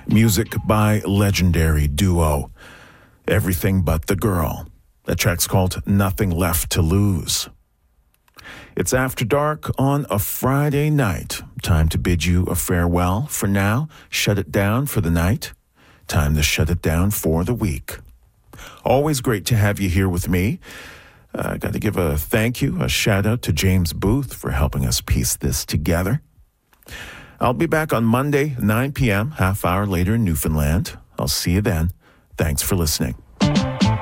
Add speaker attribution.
Speaker 1: Music by legendary duo Everything But the Girl. That track's called Nothing Left to Lose. It's After Dark on a Friday night. Time to bid you a farewell for now. Shut it down for the night. Time to shut it down for the week. Always great to have you here with me. I got to give a thank you, a shout out to James Booth for helping us piece this together. I'll be back on Monday, 9 p.m., half hour later in Newfoundland. I'll see you then. Thanks for listening.